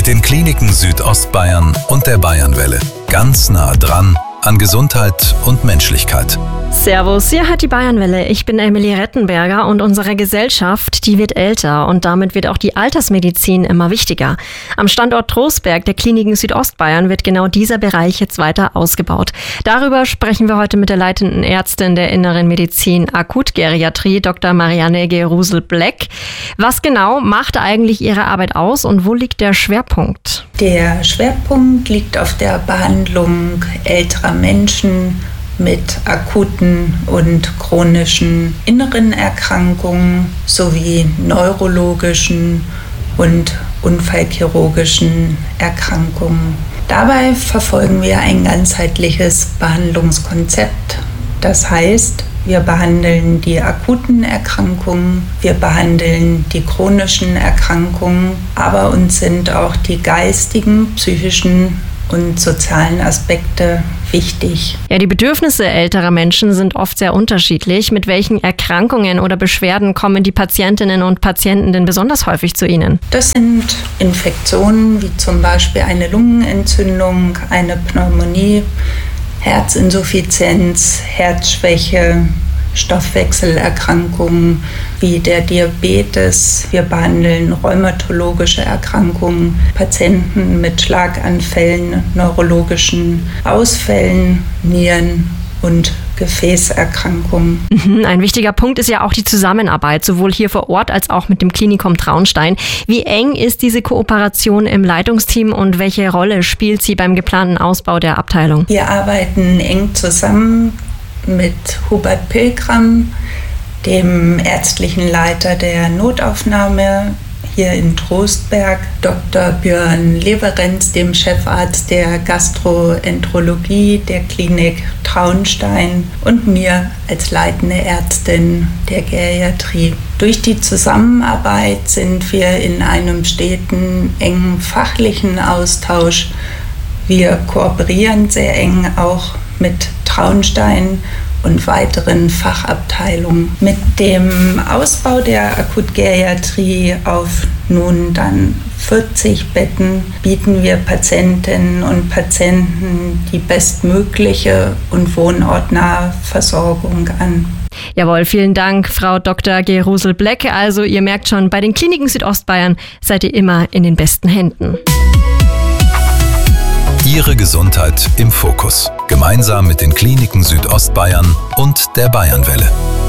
Mit den Kliniken Südostbayern und der Bayernwelle. Ganz nah dran an Gesundheit und Menschlichkeit. Servus, hier hat die Bayernwelle. Ich bin Emilie Rettenberger und unsere Gesellschaft, die wird älter und damit wird auch die Altersmedizin immer wichtiger. Am Standort Trostberg der Kliniken Südostbayern wird genau dieser Bereich jetzt weiter ausgebaut. Darüber sprechen wir heute mit der leitenden Ärztin der Inneren Medizin Akutgeriatrie, Dr. Marianne Gerusel-Bleck. Was genau macht eigentlich Ihre Arbeit aus und wo liegt der Schwerpunkt? Der Schwerpunkt liegt auf der Behandlung älterer Menschen mit akuten und chronischen inneren Erkrankungen sowie neurologischen und unfallchirurgischen Erkrankungen. Dabei verfolgen wir ein ganzheitliches Behandlungskonzept. Das heißt, wir behandeln die akuten Erkrankungen, wir behandeln die chronischen Erkrankungen, aber uns sind auch die geistigen, psychischen und sozialen Aspekte wichtig. Ja, die Bedürfnisse älterer Menschen sind oft sehr unterschiedlich. Mit welchen Erkrankungen oder Beschwerden kommen die Patientinnen und Patienten denn besonders häufig zu Ihnen? Das sind Infektionen wie zum Beispiel eine Lungenentzündung, eine Pneumonie, Herzinsuffizienz, Herzschwäche, Stoffwechselerkrankungen wie der Diabetes. Wir behandeln rheumatologische Erkrankungen, Patienten mit Schlaganfällen, neurologischen Ausfällen, Nieren- und Gefäßerkrankungen. Ein wichtiger Punkt ist ja auch die Zusammenarbeit, sowohl hier vor Ort als auch mit dem Klinikum Traunstein. Wie eng ist diese Kooperation im Leitungsteam und welche Rolle spielt sie beim geplanten Ausbau der Abteilung? Wir arbeiten eng zusammen mit Hubert Pilgram, dem ärztlichen Leiter der Notaufnahme hier in Trostberg, Dr. Björn Leverenz, dem Chefarzt der Gastroenterologie der Klinik Traunstein und mir als leitende Ärztin der Geriatrie. Durch die Zusammenarbeit sind wir in einem steten, engen fachlichen Austausch. Wir kooperieren sehr eng auch mit Traunstein und weiteren Fachabteilungen. Mit dem Ausbau der Akutgeriatrie auf nun dann 40 Betten bieten wir Patientinnen und Patienten die bestmögliche und wohnortnahe Versorgung an. Jawohl, vielen Dank, Frau Dr. Gerusel-Bleck. Also ihr merkt schon, bei den Kliniken Südostbayern seid ihr immer in den besten Händen. Ihre Gesundheit im Fokus. Gemeinsam mit den Kliniken Südostbayern und der Bayernwelle.